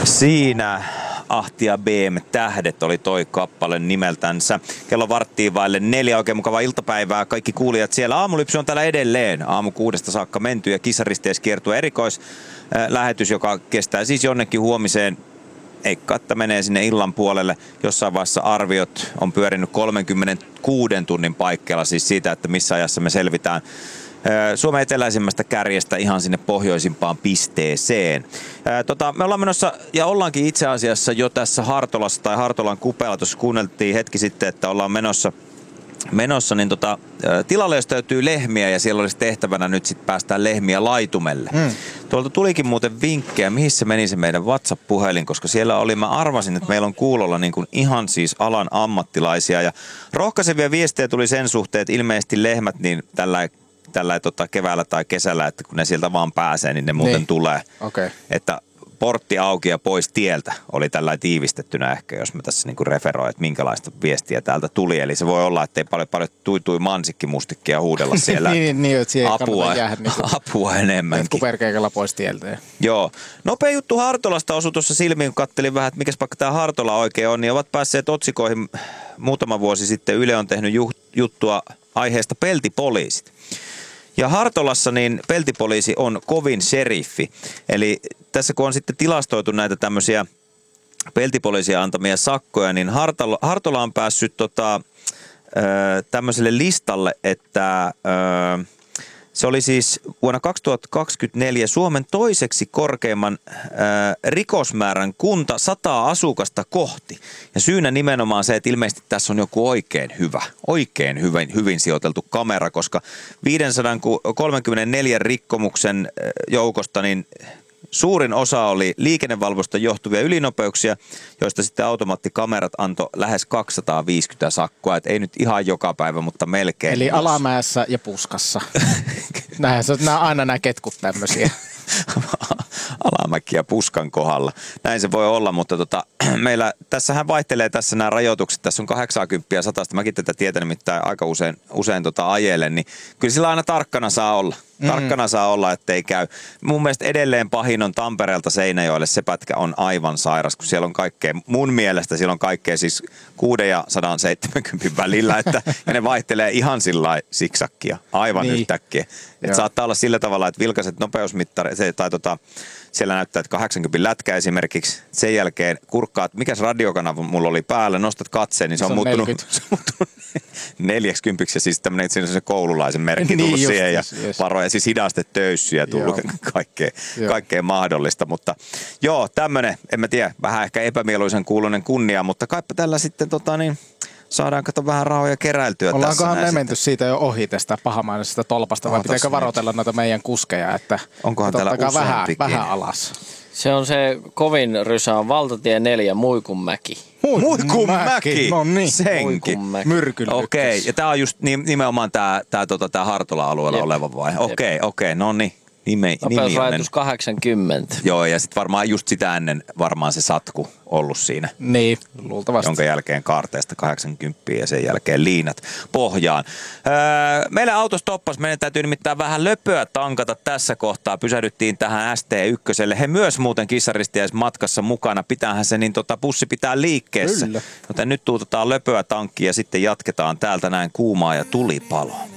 Siinä Ahti ja BM Tähdet oli toi kappale nimeltänsä. Kello 3:15, oikein mukavaa iltapäivää. Kaikki kuulijat siellä. Aamulypsy on täällä edelleen. Aamu 6 saakka menty ja Kissaristeiskiertue erikoislähetys, joka kestää siis jonnekin huomiseen. Eikka, että menee sinne illan puolelle. Jossain vaiheessa arviot on pyörinyt 36 tunnin paikkeilla, siis siitä, että missä ajassa me selvitään Suomen eteläisimmästä kärjestä ihan sinne pohjoisimpaan pisteeseen. Me ollaan menossa, ja ollaankin itse asiassa jo tässä Hartolassa tai Hartolan kupeella. Tuossa kuunneltiin hetki sitten, että ollaan menossa niin tilalle, jos täytyy lehmiä, ja siellä olisi tehtävänä nyt sitten päästään lehmiä laitumelle. Tuolta tulikin muuten vinkkejä, mihin se meni se meidän WhatsApp-puhelin, koska siellä oli, mä arvasin, että meillä on kuulolla niin kuin ihan siis alan ammattilaisia, ja rohkaisevia viestejä tuli sen suhteen, että ilmeisesti lehmät niin tällä keväällä tai kesällä, että kun ne sieltä vaan pääsee, niin ne muuten tulee. Okay. Että portti auki ja pois tieltä oli tällä tiivistettynä ehkä, jos mä tässä niinku referoin, että minkälaista viestiä täältä tuli. Eli se voi olla, että ei paljon tuitui mansikkimustikkia huudella siellä. niin, että siihen apua enemmänkin. Kuperkeikalla pois tieltä. Joo. Nopea juttu Hartolasta osui tuossa silmiin, kun kattelin vähän, että mikäs vaikka tämä Hartola oikein on, niin ovat päässeet otsikoihin muutama vuosi sitten. Yle on tehnyt juttua aiheesta peltipoliisit. Ja Hartolassa niin peltipoliisi on kovin sheriffi. Eli tässä kun on sitten tilastoitu näitä tämmöisiä peltipoliisia antamia sakkoja, niin Hartola on päässyt tämmöiselle listalle, että se oli siis vuonna 2024 Suomen toiseksi korkeimman rikosmäärän kunta 100 asukasta kohti. Ja syynä nimenomaan se, että ilmeisesti tässä on joku oikein hyvin sijoiteltu kamera, koska 534 rikkomuksen joukosta niin suurin osa oli liikennevalvosta johtuvia ylinopeuksia, joista sitten automaattikamerat antoi lähes 250 sakkoa. Et ei nyt ihan joka päivä, mutta melkein. Eli alamäessä ja puskassa. Nämä aina nämä ketkut tämmöisiä. Alamäki ja puskan kohdalla. Näin se voi olla, mutta meillä, tässähän vaihtelee tässä nämä rajoitukset. Tässä on 80 ja 100. Mäkin tätä tietän nimittäin aika usein ajelen, niin kyllä sillä aina tarkkana saa olla. Tarkkana saa olla, ettei käy. Mun mielestä edelleen pahin on Tampereelta Seinäjoelle. Se pätkä on aivan sairas, kun siellä on kaikkea, mun mielestä siellä on kaikkea siis 6 ja 170 välillä, ja ne vaihtelee ihan sillä siksakkia, aivan yhtäkkiä. Että saattaa olla sillä tavalla, että vilkaiset nopeusmittari, siellä näyttää, että 80 lätkä esimerkiksi. Sen jälkeen kurkkaat, mikäs radiokanava mulla oli päällä, nostat katseen, niin se on muuttunut 40, ja siis tämmöinen, siinä on se koululaisen merkki tullut niin, siihen, ja varoja, siis hidastetöyssyjä tullut, kaikkea mahdollista. Mutta joo, tämmöinen, en mä tiedä, vähän ehkä epämieluisen kuuluinen kunnia, mutta kaipa tällä sitten saadaan vähän rahoja keräiltyä. Ollaankohan me menty siitä jo ohi tästä pahamainisesta tolpasta, vai pitääkö varoitella noita meidän kuskeja, että onkohan täällä vähän alas? Se on se kovin rysä on valtatie 4 Muikunmäki. Muikunmäki? No niin. Senkin. Myrkyn Okei, ja tää on just nimenomaan tää Hartola-alueella oleva vai? Okei, no niin. Nopeusrajoitus 80. Joo, ja sitten varmaan just sitä ennen varmaan se satku ollut siinä. Niin, luultavasti. Jonka jälkeen kaarteesta 80 ja sen jälkeen liinat pohjaan. Meillä auto stoppas, meidän täytyy nimittäin vähän löpöä tankata tässä kohtaa. Pysähdyttiin tähän ST1. He myös muuten Kissaristiais matkassa mukana. Pitäähän se, niin bussi pitää liikkeessä. Kyllä. Joten nyt tuutetaan löpöä tankkiin ja sitten jatketaan täältä näin kuumaa ja tulipaloa.